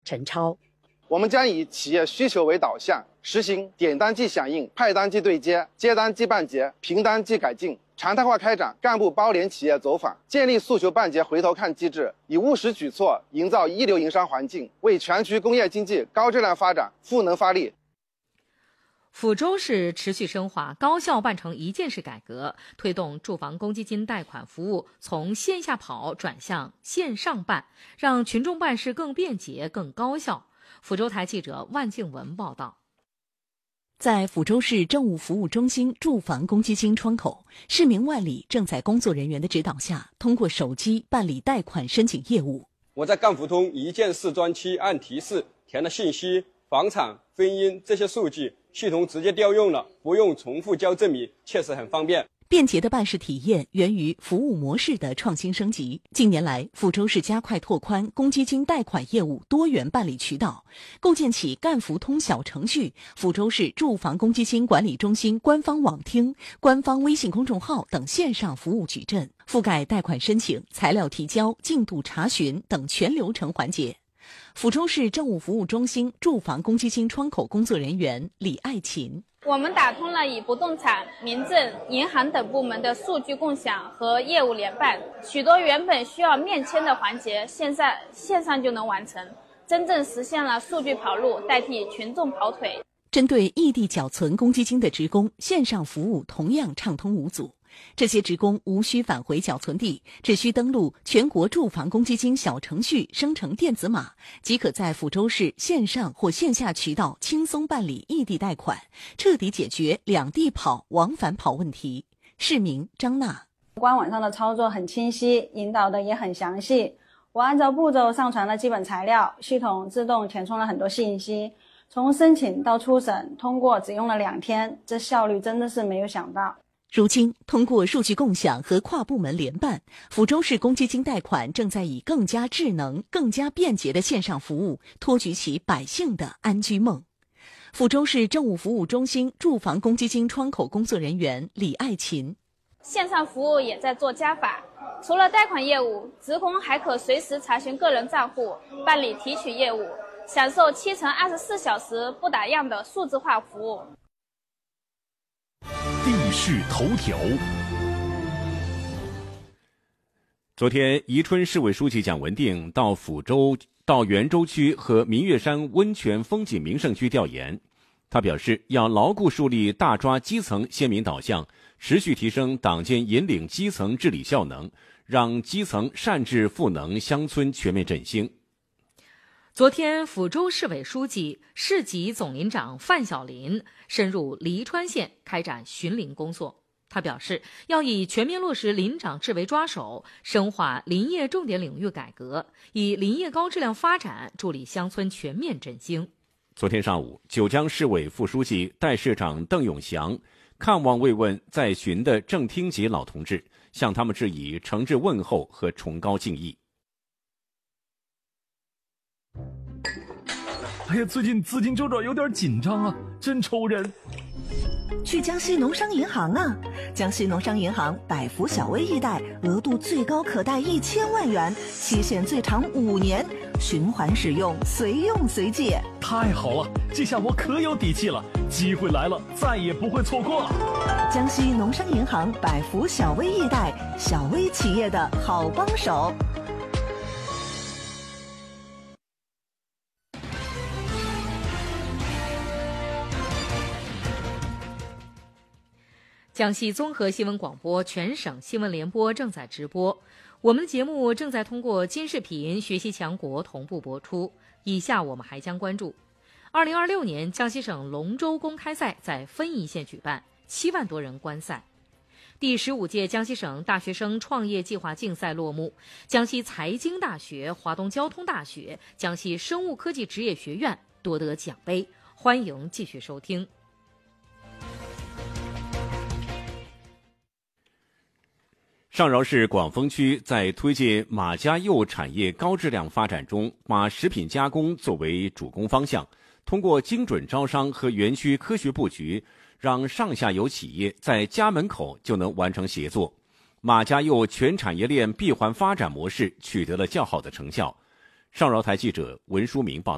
陈超。 我们将以企业需求为导向，实行点单即响应、派单即对接、接单即办结、凭单即改进，常态化开展干部包联企业走访，建立诉求办结回头看机制，以务实举措营造一流营商环境，为全局工业经济高质量发展赋能发力。 抚州市持续深化高效办成一件事改革，推动住房公积金贷款服务从线下跑转向线上办，让群众办事更便捷、更高效。抚州台记者万静文报道。 在抚州市政务服务中心住房公积金窗口，市民万里正在工作人员的指导下，通过手机办理贷款申请业务。 我在干扶通一键式专区按提示填了信息、房产、婚姻这些数据，系统直接调用了，不用重复交证明，确实很方便。 便捷的办事体验源于服务模式的创新升级。近年来，抚州市加快拓宽公积金贷款业务多元办理渠道，构建起干扶通小程序、抚州市住房公积金管理中心官方网厅、官方微信公众号等线上服务矩阵，覆盖贷款申请、材料提交、进度查询等全流程环节。抚州市政务服务中心住房公积金窗口工作人员李爱琴： 我们打通了以不动产、民政、银行等部门的数据共享和业务联办，许多原本需要面签的环节，现在线上就能完成，真正实现了数据跑路代替群众跑腿。 针对异地缴存公积金的职工，线上服务同样畅通无阻。这些职工无需返回缴存地，只需登录全国住房公积金小程序生成电子码，即可在抚州市线上或线下渠道轻松办理异地贷款，彻底解决两地跑、往返跑问题。市民张娜： 官网上的操作很清晰，引导的也很详细。我按照步骤上传了基本材料，系统自动填充了很多信息，从申请到初审通过只用了2天，这效率真的是没有想到。 如今，通过数据共享和跨部门联办，抚州市公积金贷款正在以更加智能、更加便捷的线上服务托举起百姓的安居梦。抚州市政务服务中心住房公积金窗口工作人员李爱琴： 线上服务也在做加法，除了贷款业务，职工还可随时查询个人账户，办理提取业务，享受7×24小时不打烊的数字化服务。 地势头条。昨天，宜春市委书记蒋文定到袁州区和明月山温泉风景名胜区调研。他表示，要牢固树立大抓基层鲜民导向，持续提升党建引领基层治理效能，让基层善治赋能乡村全面振兴。 昨天，抚州市委书记、市级总林长范晓林深入黎川县开展巡林工作。他表示，要以全面落实林长制为抓手，深化林业重点领域改革，以林业高质量发展助力乡村全面振兴。 昨天上午，九江市委副书记、代市长邓永祥看望慰问在巡的郑听杰老同志，向他们致以诚挚问候和崇高敬意。 哎呀，最近资金周转有点紧张啊，真愁人。 去江西农商银行啊！江西农商银行百福小微易贷，额度最高可贷1000万元，期限最长5年，循环使用，随用随借。 太好了，这下我可有底气了，机会来了，再也不会错过了。 江西农商银行百福小微易贷，小微企业的好帮手。 江西综合新闻广播全省新闻联播正在直播，我们的节目正在通过金视频、学习强国同步播出。以下我们还将关注2026年江西省龙舟公开赛在分宜县举办，7万多人观赛。第15届江西省大学生创业计划竞赛落幕，江西财经大学、华东交通大学、江西生物科技职业学院夺得奖杯。欢迎继续收听。 上饶市广丰区在推进马家柚产业高质量发展中，把食品加工作为主攻方向，通过精准招商和园区科学布局，让上下游企业在家门口就能完成协作。马家柚全产业链闭环发展模式取得了较好的成效。上饶台记者文书明报道。